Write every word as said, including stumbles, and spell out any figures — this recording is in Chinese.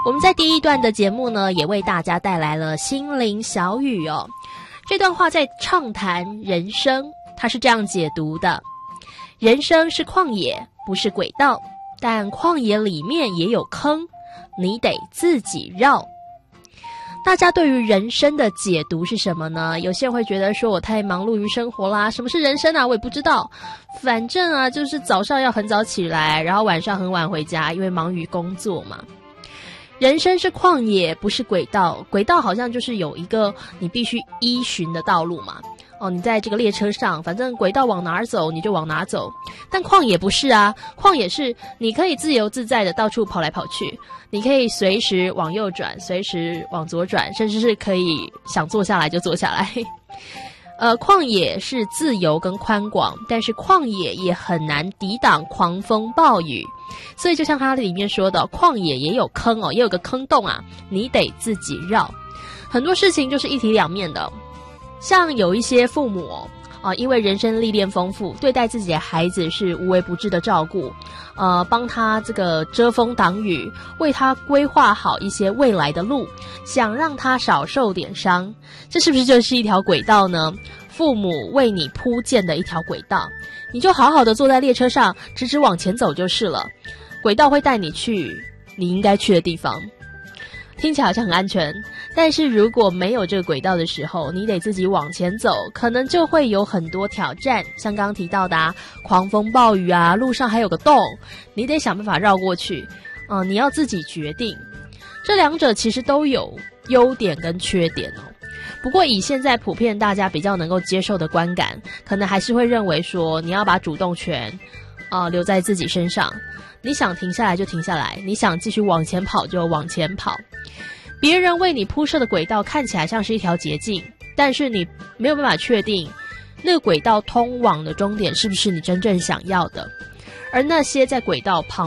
我们在第一段的节目呢，也为大家带来了心灵小语哦。这段话在畅谈人生，它是这样解读的：人生是旷野，不是轨道，但旷野里面也有坑，你得自己绕。大家对于人生的解读是什么呢？有些人会觉得说我太忙碌于生活啦，什么是人生啊？我也不知道，反正啊就是早上要很早起来，然后晚上很晚回家，因为忙于工作嘛。人生是旷野，不是轨道，轨道好像就是有一个你必须依循的道路嘛。哦，你在这个列车上，反正轨道往哪儿走你就往哪走。但旷野不是啊，旷野是你可以自由自在的到处跑来跑去，你可以随时往右转，随时往左转，甚至是可以想坐下来就坐下来。呃，旷野是自由跟宽广，但是旷野也很难抵挡狂风暴雨。所以就像它里面说的，旷野也有坑哦，也有个坑洞啊，你得自己绕。很多事情就是一体两面的。像有一些父母哦，啊，因为人生历练丰富，对待自己的孩子是无微不至的照顾，呃，帮他这个遮风挡雨，为他规划好一些未来的路，想让他少受点伤。这是不是就是一条轨道呢？父母为你铺建的一条轨道，你就好好的坐在列车上，直直往前走就是了。轨道会带你去你应该去的地方。听起来好像很安全，但是如果没有这个轨道的时候，你得自己往前走，可能就会有很多挑战，像刚刚提到的啊，狂风暴雨啊，路上还有个洞，你得想办法绕过去。嗯、呃，你要自己决定。这两者其实都有优点跟缺点哦。不过以现在普遍大家比较能够接受的观感，可能还是会认为说，你要把主动权啊、呃、留在自己身上。你想停下来就停下来，你想继续往前跑就往前跑。别人为你铺设的轨道看起来像是一条捷径，但是你没有办法确定那个轨道通往的终点是不是你真正想要的。而那些在轨道旁